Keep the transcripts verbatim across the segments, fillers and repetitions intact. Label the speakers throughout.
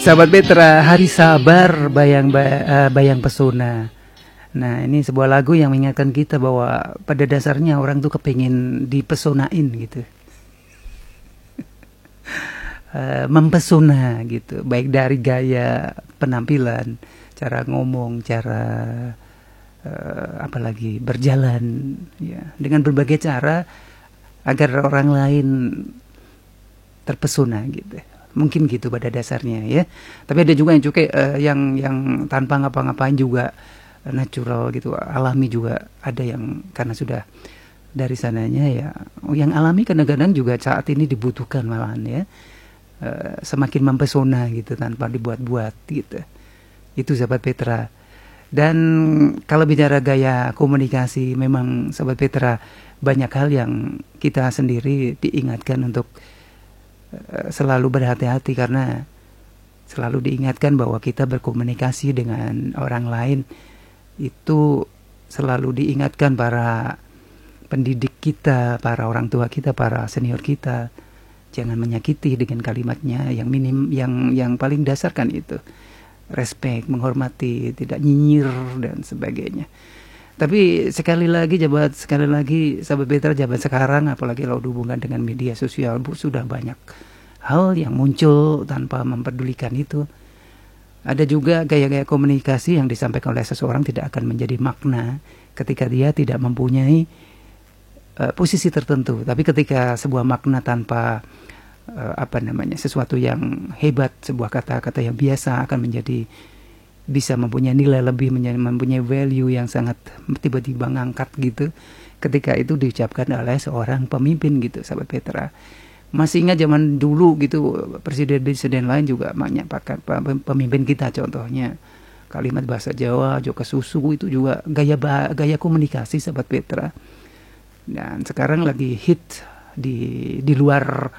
Speaker 1: Sahabat Petra, Hari Sabar Bayang uh, Bayang Pesona. Nah, ini sebuah lagu yang mengingatkan kita bahwa pada dasarnya orang tuh kepingin dipesonain gitu. uh, Mempesona gitu, baik dari gaya penampilan, cara ngomong, cara uh, apalagi berjalan ya, dengan berbagai cara agar orang lain terpesona gitu. Mungkin gitu pada dasarnya ya. Tapi ada juga yang cukai uh, yang yang tanpa ngapa-ngapain juga uh, natural gitu, alami juga ada yang karena sudah dari sananya ya. Yang alami kadang-kadang juga saat ini dibutuhkan malahan ya. Uh, semakin mempesona gitu tanpa dibuat-buat gitu. Itu sahabat Petra. Dan kalau bicara gaya komunikasi, memang sahabat Petra banyak hal yang kita sendiri diingatkan untuk selalu berhati-hati, karena selalu diingatkan bahwa kita berkomunikasi dengan orang lain itu selalu diingatkan para pendidik kita, para orang tua kita, para senior kita, jangan menyakiti dengan kalimatnya yang minim, yang yang paling dasar kan itu respect, menghormati, tidak nyinyir dan sebagainya. Tapi sekali lagi jabat sekali lagi sahabat Petra, jabat sekarang apalagi kalau dihubungkan dengan media sosial, Bu, sudah banyak hal yang muncul tanpa memperdulikan itu. Ada juga gaya-gaya komunikasi yang disampaikan oleh seseorang tidak akan menjadi makna ketika dia tidak mempunyai uh, posisi tertentu. Tapi ketika sebuah makna tanpa uh, apa namanya sesuatu yang hebat, sebuah kata-kata yang biasa akan menjadi bisa mempunyai nilai lebih, mempunyai value yang sangat tiba-tiba ngangkat gitu ketika itu diucapkan oleh seorang pemimpin gitu sahabat Petra. Masih ingat zaman dulu gitu, presiden-presiden lain juga banyak pakai pemimpin kita, contohnya kalimat bahasa Jawa, joka susu, itu juga gaya gaya komunikasi sahabat Petra. Dan sekarang lagi hit di di luar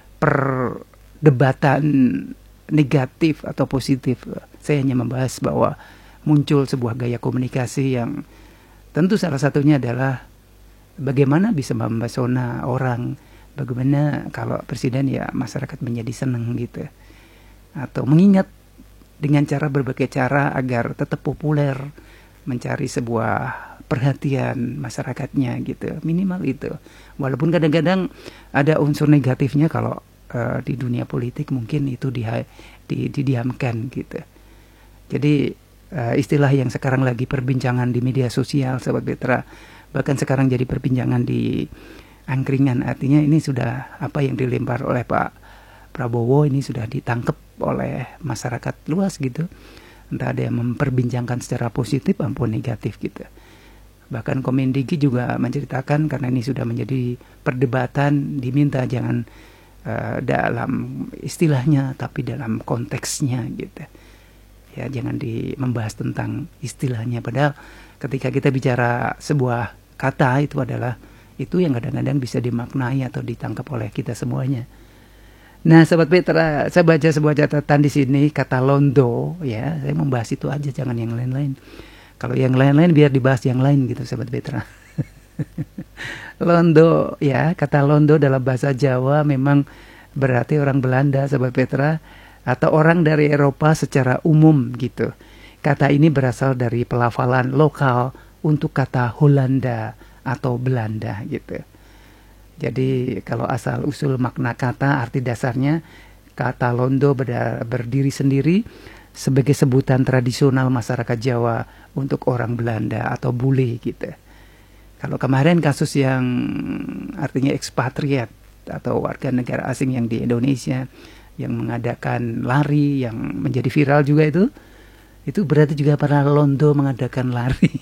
Speaker 1: perdebatan negatif atau positif. Saya hanya membahas bahwa muncul sebuah gaya komunikasi yang tentu salah satunya adalah bagaimana bisa mempesona orang, bagaimana kalau presiden ya masyarakat menjadi senang gitu, atau mengingat dengan cara berbagai cara agar tetap populer, mencari sebuah perhatian masyarakatnya gitu, minimal itu. Walaupun kadang-kadang ada unsur negatifnya kalau Uh, di dunia politik mungkin itu di, di, didiamkan gitu. Jadi uh, istilah yang sekarang lagi perbincangan di media sosial sahabat Petra, bahkan sekarang jadi perbincangan di angkringan, artinya ini sudah apa yang dilempar oleh Pak Prabowo ini sudah ditangkap oleh masyarakat luas gitu. Entah ada yang memperbincangkan secara positif maupun negatif gitu. Bahkan Komendiki juga menceritakan karena ini sudah menjadi perdebatan, diminta jangan Uh, dalam istilahnya tapi dalam konteksnya gitu ya, jangan di membahas tentang istilahnya, padahal ketika kita bicara sebuah kata itu adalah itu yang kadang-kadang bisa dimaknai atau ditangkap oleh kita semuanya. Nah sahabat Petra, saya baca sebuah catatan di sini, kata londo ya, saya membahas itu aja, jangan yang lain-lain. Kalau yang lain-lain biar dibahas yang lain gitu sahabat Petra. Londo ya, kata londo dalam bahasa Jawa memang berarti orang Belanda sahabat Petra, atau orang dari Eropa secara umum gitu. Kata ini berasal dari pelafalan lokal untuk kata Holanda atau Belanda gitu. Jadi kalau asal usul makna kata, arti dasarnya kata londo berdiri sendiri sebagai sebutan tradisional masyarakat Jawa untuk orang Belanda atau bule gitu. Kalau kemarin kasus yang artinya ekspatriat atau warga negara asing yang di Indonesia yang mengadakan lari yang menjadi viral juga itu, itu berarti juga para londo mengadakan lari.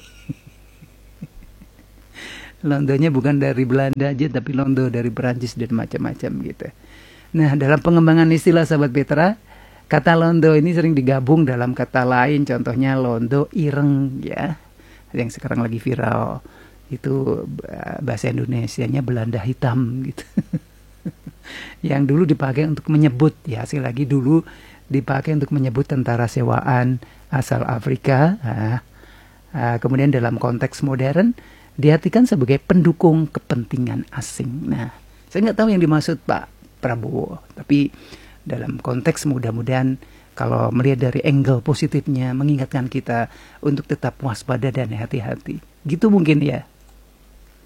Speaker 1: Londonya bukan dari Belanda aja, tapi londo dari Perancis dan macam-macam gitu. Nah, dalam pengembangan istilah sahabat Petra, kata londo ini sering digabung dalam kata lain, contohnya londo ireng ya, yang sekarang lagi viral. Itu bahasa Indonesianya Belanda hitam gitu. Yang dulu dipakai untuk menyebut ya, sekali lagi dulu dipakai untuk menyebut tentara sewaan asal Afrika. Nah, kemudian dalam konteks modern diartikan sebagai pendukung kepentingan asing. Nah, saya nggak tahu yang dimaksud Pak Prabowo, tapi dalam konteks mudah-mudahan kalau melihat dari angle positifnya mengingatkan kita untuk tetap waspada dan hati-hati. Gitu mungkin ya.